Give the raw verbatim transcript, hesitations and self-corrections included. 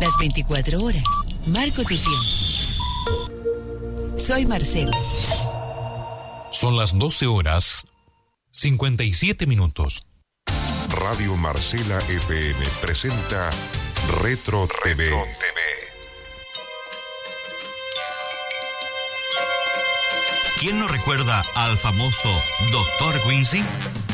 Las veinticuatro horas. Marco tu tiempo. Soy Marcela. Son las doce horas, cincuenta y siete minutos. Radio Marcela F M presenta Retro T V. Retro T V. ¿Quién no recuerda al famoso doctor Quincy?